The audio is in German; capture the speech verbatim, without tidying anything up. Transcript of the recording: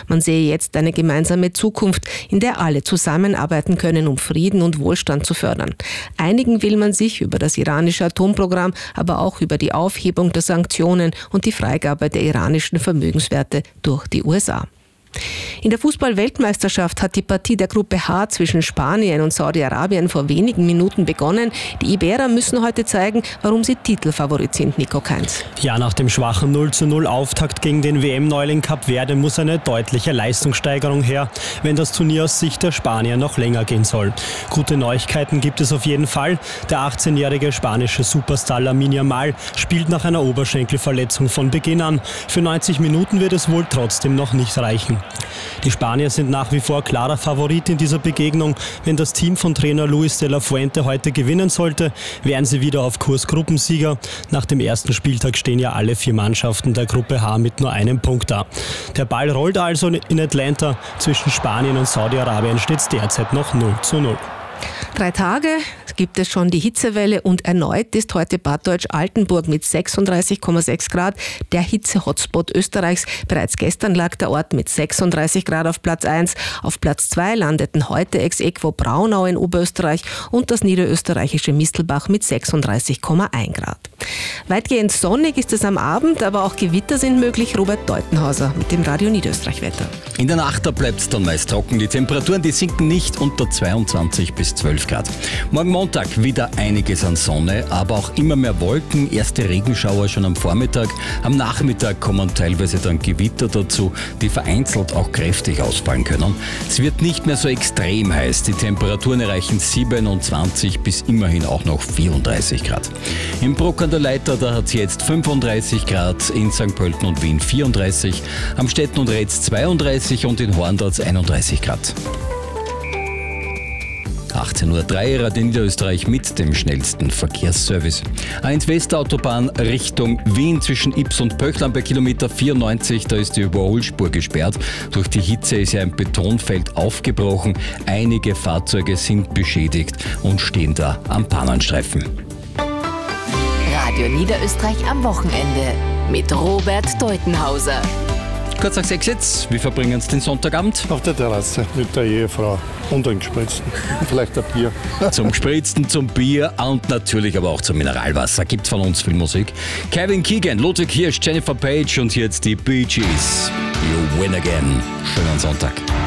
Man sehe jetzt eine gemeinsame Zukunft, in der alle zusammenarbeiten können, um Frieden und Wohlstand zu fördern. Einigen will man sich über das iranische Atomprogramm, aber auch über die Aufhebung der Sanktionen und die Freigabe der iranischen Vermögenswerte durch die U S A. In der Fußball-Weltmeisterschaft hat die Partie der Gruppe H zwischen Spanien und Saudi-Arabien vor wenigen Minuten begonnen. Die Iberer müssen heute zeigen, warum sie Titelfavorit sind, Nico Kainz. Ja, nach dem schwachen null zu null Auftakt gegen den W M-Neuling Kap Verde muss eine deutliche Leistungssteigerung her, wenn das Turnier aus Sicht der Spanier noch länger gehen soll. Gute Neuigkeiten gibt es auf jeden Fall. Der achtzehnjährige spanische Superstar Lamine Yamal spielt nach einer Oberschenkelverletzung von Beginn an. Für neunzig Minuten wird es wohl trotzdem noch nicht reichen. Die Spanier sind nach wie vor klarer Favorit in dieser Begegnung. Wenn das Team von Trainer Luis de la Fuente heute gewinnen sollte, wären sie wieder auf Kurs Gruppensieger. Nach dem ersten Spieltag stehen ja alle vier Mannschaften der Gruppe H mit nur einem Punkt da. Der Ball rollt also in Atlanta. Zwischen Spanien und Saudi-Arabien steht es derzeit noch null zu null. Drei Tage gibt es schon die Hitzewelle und erneut ist heute Bad Deutsch-Altenburg mit sechsunddreißig Komma sechs Grad der Hitze-Hotspot Österreichs. Bereits gestern lag der Ort mit sechsunddreißig Grad auf Platz eins. Auf Platz zwei landeten heute ex aequo Braunau in Oberösterreich und das niederösterreichische Mistelbach mit sechsunddreißig Komma eins Grad. Weitgehend sonnig ist es am Abend, aber auch Gewitter sind möglich. Robert Deutenhauser mit dem Radio Niederösterreich-Wetter. In der Nacht bleibt es dann meist trocken. Die Temperaturen, die sinken nicht unter zweiundzwanzig bis zwölf Grad. Morgen Montag wieder einiges an Sonne, aber auch immer mehr Wolken. Erste Regenschauer schon am Vormittag. Am Nachmittag kommen teilweise dann Gewitter dazu, die vereinzelt auch kräftig ausfallen können. Es wird nicht mehr so extrem heiß. Die Temperaturen erreichen siebenundzwanzig bis immerhin auch noch vierunddreißig Grad. Im Bruck an der Leiter, da hat es jetzt fünfunddreißig Grad, in Sankt Pölten und Wien vierunddreißig, am Stetten und Retz zweiunddreißig und in Horn dort einunddreißig Grad. achtzehn Uhr drei, Radio Niederösterreich mit dem schnellsten Verkehrsservice. A eins Westautobahn Richtung Wien zwischen Ips und Pöchlern bei Kilometer vierundneunzig, da ist die Überholspur gesperrt. Durch die Hitze ist ja ein Betonfeld aufgebrochen. Einige Fahrzeuge sind beschädigt und stehen da am Bahnanstreifen. Radio Niederösterreich am Wochenende mit Robert Deutenhauser. Kurz nach sechs jetzt, wir verbringen es den Sonntagabend. Auf der Terrasse mit der Ehefrau und einem Gespritzten. Vielleicht ein Bier. Zum Gespritzten, zum Bier und natürlich aber auch zum Mineralwasser. Gibt von uns viel Musik. Kevin Keegan, Ludwig Hirsch, Jennifer Page und jetzt die Bee Gees. You win again. Schönen Sonntag.